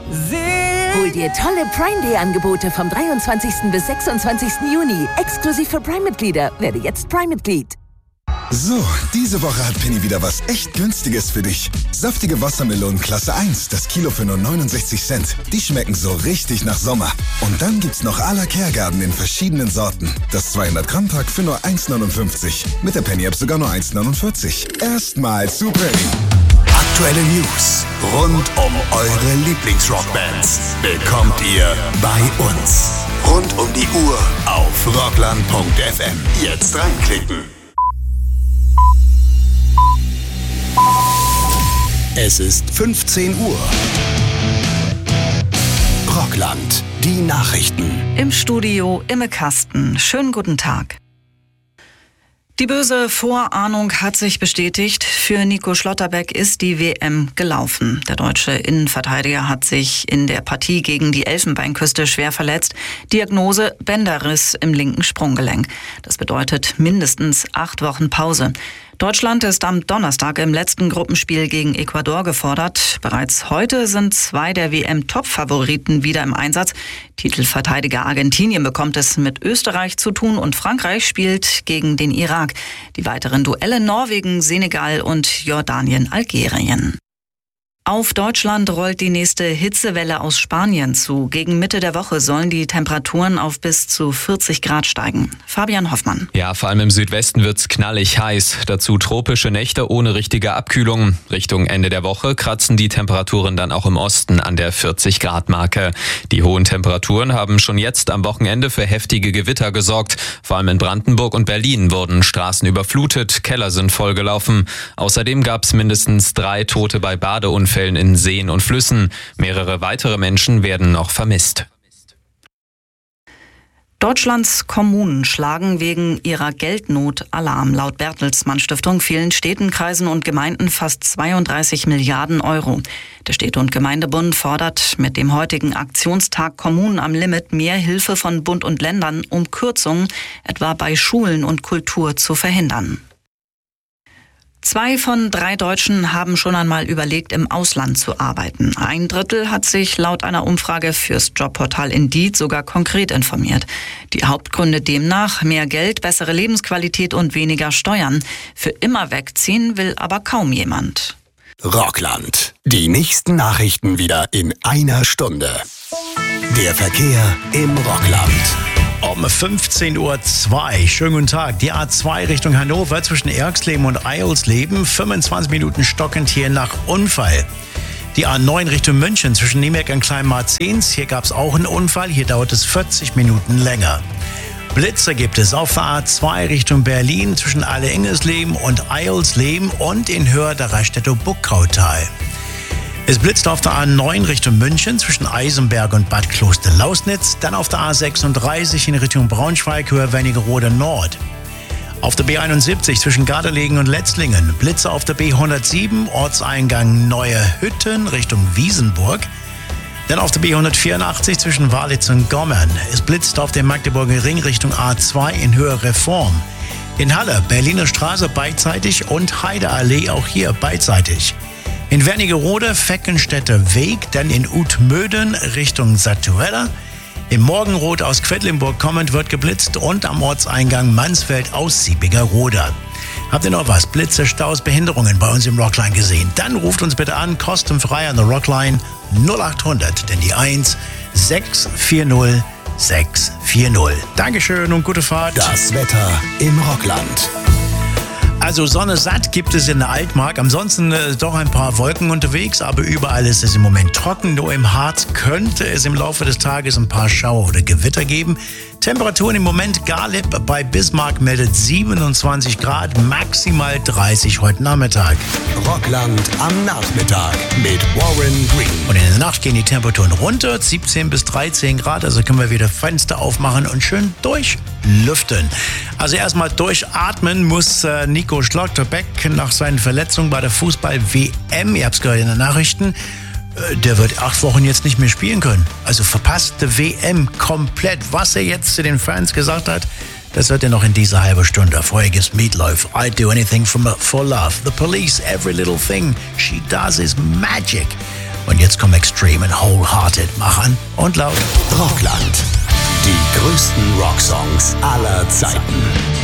Hol dir tolle Prime Day Angebote vom 23. bis 26. Juni. Exklusiv für Prime-Mitglieder. Werde jetzt Prime-Mitglied. So, diese Woche hat Penny wieder was echt Günstiges für dich. Saftige Wassermelonen Klasse 1, das Kilo für nur 69 Cent. Die schmecken so richtig nach Sommer. Und dann gibt's noch à la Kergarten in verschiedenen Sorten. Das 200-Gramm-Pack für nur 1,59. Mit der Penny-App sogar nur 1,49. Erstmal zu Penny. Aktuelle News rund um eure Lieblingsrockbands bekommt ihr bei uns. Rund um die Uhr auf rockland.fm. Jetzt reinklicken. Es ist 15 Uhr. Rockland, die Nachrichten. Im Studio Imme Kasten. Schönen guten Tag. Die böse Vorahnung hat sich bestätigt. Für Nico Schlotterbeck ist die WM gelaufen. Der deutsche Innenverteidiger hat sich in der Partie gegen die Elfenbeinküste schwer verletzt. Diagnose: Bänderriss im linken Sprunggelenk. Das bedeutet mindestens 8 Wochen Pause. Deutschland ist am Donnerstag im letzten Gruppenspiel gegen Ecuador gefordert. Bereits heute sind 2 der WM-Top-Favoriten wieder im Einsatz. Titelverteidiger Argentinien bekommt es mit Österreich zu tun und Frankreich spielt gegen den Irak. Die weiteren Duelle Norwegen, Senegal und Jordanien, Algerien. Auf Deutschland rollt die nächste Hitzewelle aus Spanien zu. Gegen Mitte der Woche sollen die Temperaturen auf bis zu 40 Grad steigen. Fabian Hoffmann. Ja, vor allem im Südwesten wird's knallig heiß. Dazu tropische Nächte ohne richtige Abkühlung. Richtung Ende der Woche kratzen die Temperaturen dann auch im Osten an der 40-Grad-Marke. Die hohen Temperaturen haben schon jetzt am Wochenende für heftige Gewitter gesorgt. Vor allem in Brandenburg und Berlin wurden Straßen überflutet, Keller sind vollgelaufen. Außerdem gab's mindestens 3 Tote bei Badeunfällen in Seen und Flüssen. Mehrere weitere Menschen werden noch vermisst. Deutschlands Kommunen schlagen wegen ihrer Geldnot Alarm. Laut Bertelsmann Stiftung fehlen Städten, Kreisen und Gemeinden fast 32 Milliarden Euro. Der Städte- und Gemeindebund fordert mit dem heutigen Aktionstag Kommunen am Limit mehr Hilfe von Bund und Ländern, um Kürzungen etwa bei Schulen und Kultur zu verhindern. 2 von 3 Deutschen haben schon einmal überlegt, im Ausland zu arbeiten. 1/3 hat sich laut einer Umfrage fürs Jobportal Indeed sogar konkret informiert. Die Hauptgründe demnach: mehr Geld, bessere Lebensqualität und weniger Steuern. Für immer wegziehen will aber kaum jemand. Rockland. Die nächsten Nachrichten wieder in einer Stunde. Der Verkehr im Rockland. Um 15:02 Uhr. Schönen guten Tag. Die A2 Richtung Hannover zwischen Erxleben und Eilsleben. 25 Minuten stockend hier nach Unfall. Die A9 Richtung München zwischen Niemerk und Kleinmarzens. Hier gab es auch einen Unfall. Hier dauert es 40 Minuten länger. Blitze gibt es auf der A2 Richtung Berlin zwischen Alle-Engelsleben und Eilsleben und in Höhe der Raststätte-Buckautal. Es blitzt auf der A9 Richtung München zwischen Eisenberg und Bad Kloster-Lausnitz, dann auf der A36 in Richtung Braunschweig, Höhe Wernigerode Nord. Auf der B71 zwischen Gardelegen und Letzlingen, Blitze auf der B107, Ortseingang Neue Hütten Richtung Wiesenburg. Dann auf der B184 zwischen Walitz und Gommern. Es blitzt auf dem Magdeburger Ring Richtung A2 in Höhe Reform. In Halle, Berliner Straße beidseitig und Heideallee auch hier beidseitig. In Wernigerode, Feckenstädter Weg, dann in Utmöden Richtung Satuella. Im Morgenrot aus Quedlinburg kommend wird geblitzt und am Ortseingang Mansfeld aus Siebigerode. Habt ihr noch was? Blitze, Staus, Behinderungen bei uns im Rockline gesehen? Dann ruft uns bitte an, kostenfrei an der Rockline 0800, denn die 1 640 640. Dankeschön und gute Fahrt. Das Wetter im Rockland. Also Sonne satt gibt es in der Altmark. Ansonsten doch ein paar Wolken unterwegs, aber überall ist es im Moment trocken. Nur im Harz könnte es im Laufe des Tages ein paar Schauer oder Gewitter geben. Temperaturen im Moment: Garlib bei Bismarck meldet 27 Grad, maximal 30 heute Nachmittag. Rockland am Nachmittag mit Warren Green. Und in der Nacht gehen die Temperaturen runter, 17 bis 13 Grad. Also können wir wieder Fenster aufmachen und schön durchlüften. Also erstmal durchatmen muss Nico Schlotterbeck nach seinen Verletzungen bei der Fußball-WM. Ihr habt es gehört in den Nachrichten. Der wird 8 Wochen jetzt nicht mehr spielen können. Also verpasste WM komplett. Was er jetzt zu den Fans gesagt hat, das hört ihr noch in dieser halben Stunde. Vorher gibt's Meatloaf, I'd do anything for love. The Police, every little thing she does is magic. Und jetzt kommen Extreme und Wholehearted. Mach an und laut. Rockland. Die größten Rocksongs aller Zeiten.